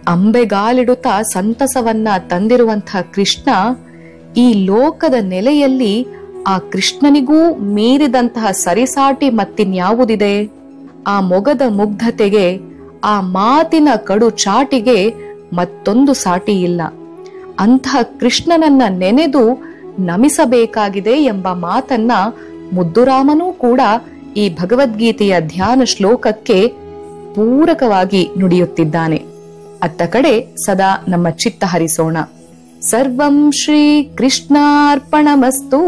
ಅಂಬೆಗಾಲಿಡುತ್ತಾ ಸಂತಸವನ್ನ ತಂದಿರುವಂತಹ ಕೃಷ್ಣ ಈ ಲೋಕದ ನೆಲೆಯಲ್ಲಿ ಆ ಕೃಷ್ಣನಿಗೂ ಮೀರಿದಂತಹ ಸರಿಸಾಟಿ ಮತ್ತಿನ್ಯಾವುದಿದೆ? ಆ ಮೊಗದ ಮುಗ್ಧತೆಗೆ, ಆ ಮಾತಿನ ಕಡು ಚಾಟಿಗೆ ಮತ್ತೊಂದು ಸಾಟಿ ಇಲ್ಲ. ಅಂತಹ ಕೃಷ್ಣನನ್ನ ನೆನೆದು ನಮಿಸಬೇಕಾಗಿದೆ ಎಂಬ ಮಾತನ್ನ ಮುದ್ದುರಾಮನೂ ಕೂಡ ಈ ಭಗವದ್ಗೀತೆಯ ಧ್ಯಾನ ಶ್ಲೋಕಕ್ಕೆ ಪೂರಕವಾಗಿ ನುಡಿಯುತ್ತಿದ್ದಾನೆ. ಅತ್ತ ಕಡೆ ಸದಾ ನಮ್ಮ ಚಿತ್ತ ಹರಿಸೋಣ. ಸರ್ವಂ ಶ್ರೀ ಕೃಷ್ಣಾರ್ಪಣಮಸ್ತು.